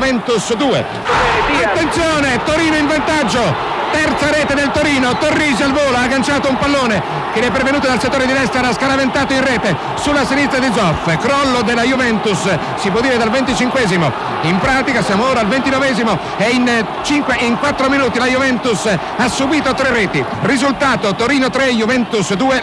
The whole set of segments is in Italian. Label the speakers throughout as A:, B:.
A: Juventus 2. Attenzione, Torino in vantaggio. Terza rete del Torino, Torrisi al volo, ha agganciato un pallone che ne è pervenuto dal settore di destra, era scaraventato in rete sulla sinistra di Zoff. Crollo della Juventus, si può dire dal 25esimo. In pratica siamo ora al 29esimo e in 4 minuti la Juventus ha subito 3 reti. Risultato: Torino 3, Juventus 2.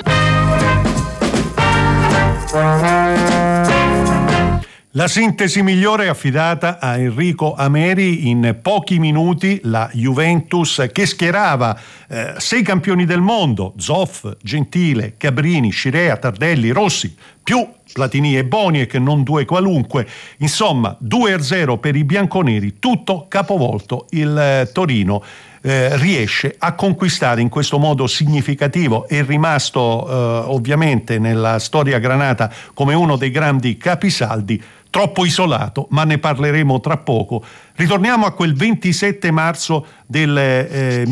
B: La sintesi migliore è affidata a Enrico Ameri. In pochi minuti la Juventus, che schierava 6 campioni del mondo, Zoff, Gentile, Cabrini, Scirea, Tardelli, Rossi, più Platini e Boniek, non 2 qualunque, insomma 2-0 per i bianconeri, tutto capovolto. Il Torino riesce a conquistare in questo modo significativo, è rimasto ovviamente nella storia granata come uno dei grandi capisaldi, troppo isolato, ma ne parleremo tra poco. Ritorniamo a quel 27 marzo del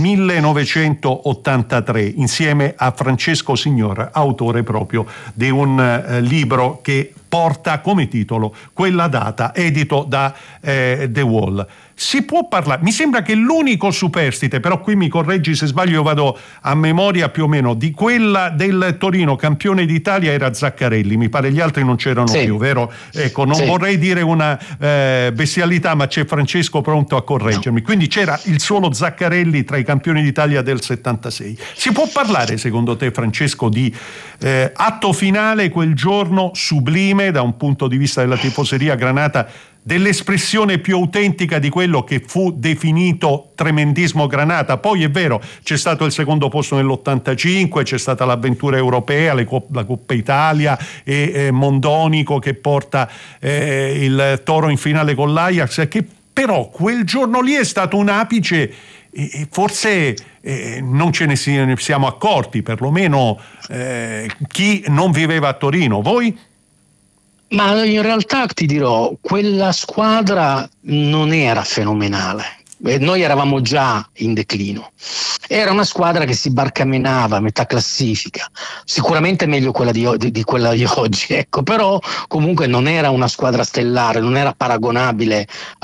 B: 1983 insieme a Francesco Signor, autore proprio di un libro che porta come titolo quella data, edito da The Wall. Si può parlare, mi sembra che l'unico superstite, però qui mi correggi se sbaglio, io vado a memoria più o meno, di quella del Torino campione d'Italia era Zaccarelli, mi pare gli altri non c'erano più, vero? Ecco, non vorrei dire una bestialità, ma c'è Francesco pronto a correggermi. Quindi c'era il solo Zaccarelli tra i campioni d'Italia del 76. Si può parlare, secondo te, Francesco, di atto finale quel giorno sublime da un punto di vista della tifoseria granata, dell'espressione più autentica di quello che fu definito tremendismo granata? Poi è vero, c'è stato il secondo posto nell'85, c'è stata l'avventura europea, la Coppa Italia e Mondonico che porta il Toro in finale con l'Ajax, che però quel giorno lì è stato un apice e forse non ce ne siamo accorti, perlomeno chi non viveva a Torino. Voi?
C: Ma in realtà ti dirò, quella squadra non era fenomenale. Noi eravamo già in declino. Era una squadra che si barcamenava a metà classifica, sicuramente meglio quella di quella di oggi, ecco, però comunque non era una squadra stellare, non era paragonabile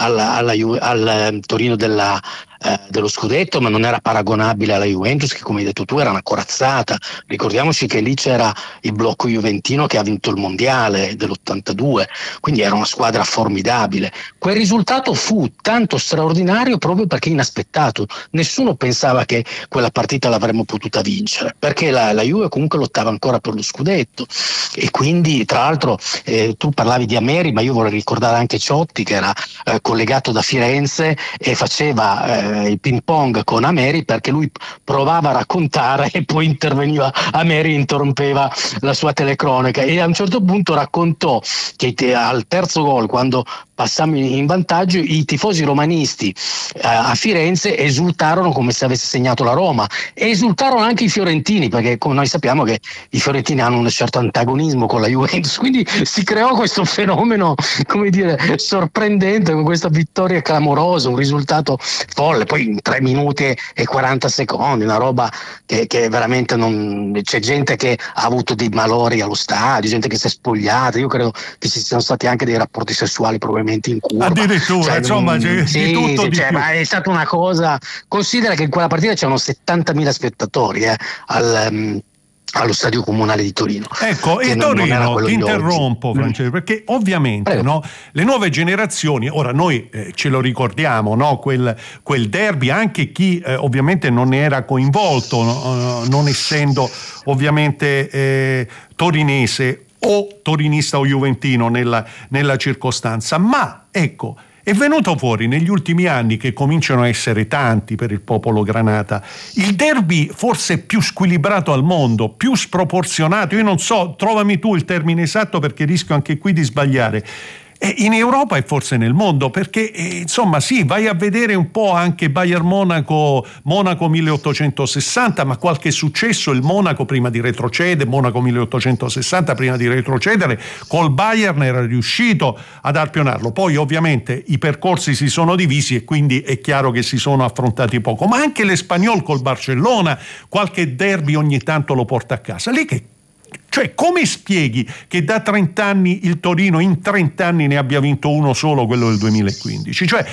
C: al Torino dello scudetto, ma non era paragonabile alla Juventus, che come hai detto tu era una corazzata. Ricordiamoci che lì c'era il blocco juventino che ha vinto il mondiale dell'82, quindi era una squadra formidabile. Quel risultato fu tanto straordinario proprio perché inaspettato. Nessuno pensava che quella partita l'avremmo potuta vincere, perché la Juve comunque lottava ancora per lo scudetto, e quindi tra l'altro tu parlavi di Ameri, ma io vorrei ricordare anche Ciotti, che era collegato da Firenze e faceva il ping pong con Ameri, perché lui provava a raccontare e poi interveniva Ameri e interrompeva la sua telecronaca, e a un certo punto raccontò che al terzo gol, quando passammo in vantaggio, i tifosi romanisti a Firenze esultarono come se avesse segnato la Roma, e esultarono anche i fiorentini, perché come noi sappiamo che i fiorentini hanno un certo antagonismo con la Juventus, quindi si creò questo fenomeno, come dire, sorprendente, con questa vittoria clamorosa, un risultato folle, poi in 3 minuti e 40 secondi, una roba che veramente non... C'è gente che ha avuto dei malori allo stadio, gente che si è spogliata, io credo che ci siano stati anche dei rapporti sessuali probabilmente in curva.
B: Addirittura, cioè, insomma, c'è di tutto di più.
C: Ma è stata una cosa, considera che in quella partita c'erano 70.000 spettatori allo stadio comunale di Torino.
B: Ecco, e Torino, ti interrompo Francesco, perché ovviamente no, le nuove generazioni, ora noi ce lo ricordiamo, no, quel derby, anche chi ovviamente non ne era coinvolto, non essendo ovviamente torinese o torinista o juventino nella circostanza, ma ecco, è venuto fuori negli ultimi anni, che cominciano a essere tanti per il popolo granata, il derby forse più squilibrato al mondo, più sproporzionato, io non so, trovami tu il termine esatto perché rischio anche qui di sbagliare, in Europa e forse nel mondo, perché insomma sì, vai a vedere un po' anche Bayern Monaco 1860, ma qualche successo il Monaco prima di retrocedere, Monaco 1860 prima di retrocedere col Bayern era riuscito ad arpionarlo, poi ovviamente i percorsi si sono divisi e quindi è chiaro che si sono affrontati poco, ma anche l'Espanyol col Barcellona qualche derby ogni tanto lo porta a casa. Lì cioè, come spieghi che da 30 anni il Torino in 30 anni ne abbia vinto uno solo, quello del 2015? Cioè,